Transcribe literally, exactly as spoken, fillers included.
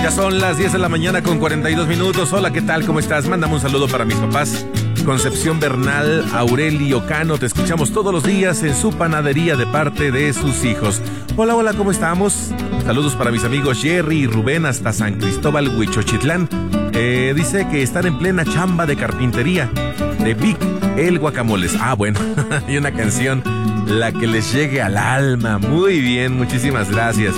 Ya son las diez de la mañana con cuarenta y dos minutos. Hola, ¿qué tal? ¿Cómo estás? Mándame un saludo para mis papás. Concepción Bernal, Aurelio Cano, te escuchamos todos los días en su panadería de parte de sus hijos. Hola, hola, ¿cómo estamos? Saludos para mis amigos Jerry y Rubén hasta San Cristóbal, Huichochitlán. Eh, dice que están en plena chamba de carpintería de Vic el Guacamoles. Ah, bueno, y una canción, la que les llegue al alma. Muy bien, muchísimas gracias.